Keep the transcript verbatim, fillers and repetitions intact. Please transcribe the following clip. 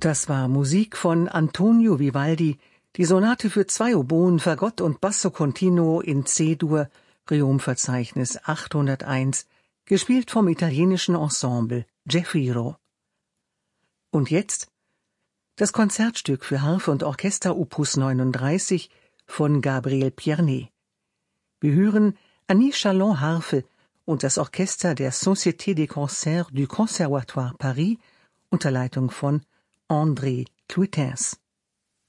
Das war Musik von Antonio Vivaldi, die Sonate für zwei Oboen, Fagott und Basso Continuo in C-Dur, Reaume-Verzeichnis achthunderteins, gespielt vom italienischen Ensemble Gefiro. Und jetzt das Konzertstück für Harfe und Orchester Opus neununddreißig von Gabriel Pierné. Wir hören Annie Chalon Harfe und das Orchester der Société des Concerts du Conservatoire Paris unter Leitung von André Cluitens.